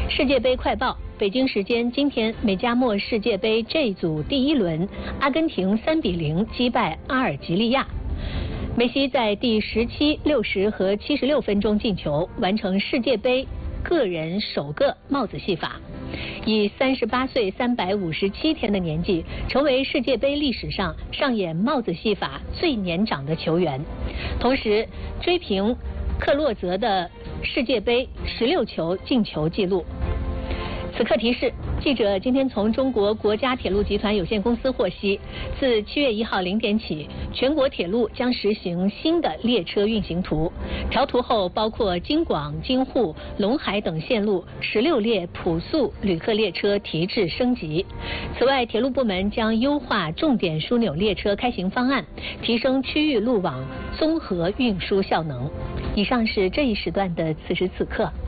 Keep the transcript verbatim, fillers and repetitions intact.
世界杯快报：北京时间今天，美加墨世界杯 J 组第一轮，阿根廷三比零击败阿尔及利亚。梅西在第十七、六十和七十六分钟进球，完成世界杯个人首个帽子戏法，以三十八岁三百五十七天的年纪，成为世界杯历史上上演帽子戏法最年长的球员，同时追平克洛泽的世界杯十六球进球纪录。此刻提示：记者今天从中国国家铁路集团有限公司获悉，自七月一号零点起，全国铁路将实行新的列车运行图。调图后包括京广、京沪、陇海等线路十六列普速旅客列车提质升级。此外，铁路部门将优化重点枢纽列车开行方案，提升区域路网综合运输效能。以上是这一时段的此时此刻。